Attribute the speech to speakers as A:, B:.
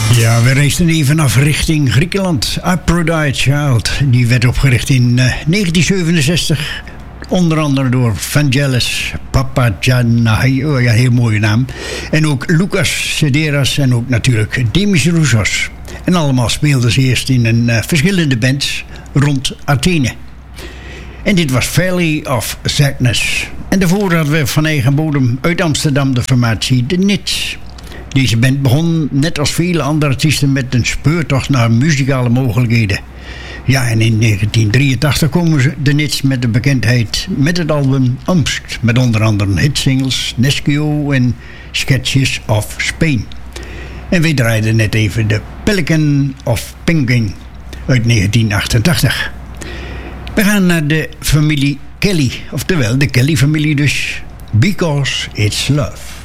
A: Ja, we reisden even af richting Griekenland. Aphrodite Child, die werd opgericht in 1967. Onder andere door Vangelis Papagiannahi, oh ja, heel mooie naam. En ook Lucas Sederas en ook natuurlijk Demis Roussos. En allemaal speelden ze eerst in verschillende bands rond Athene. En dit was Valley of Sadness. En daarvoor hadden we van eigen bodem uit Amsterdam de formatie The Nits. Deze band begon, net als vele andere artiesten, met een speurtocht naar muzikale mogelijkheden. Ja, en in 1983 komen de Nits met de bekendheid met het album Omsk, met onder andere hitsingles Nescio en Sketches of Spain. En wij draaiden net even de Pelican of Penguin uit 1988. We gaan naar de familie Kelly, oftewel de Kelly-familie dus, Because It's Love.